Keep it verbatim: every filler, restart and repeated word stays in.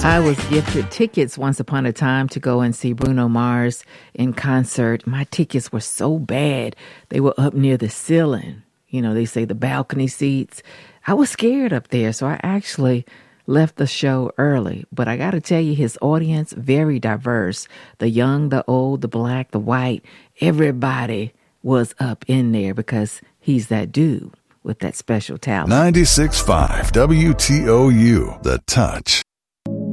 I was gifted tickets once upon a time to go and see Bruno Mars in concert. My tickets were so bad. They were up near the ceiling. You know, they say the balcony seats. I was scared up there, so I actually left the show early. But I got to tell you, his audience, very diverse. The young, the old, the black, the white, everybody was up in there because he's that dude with that special talent. ninety-six point five W T O U, The Touch.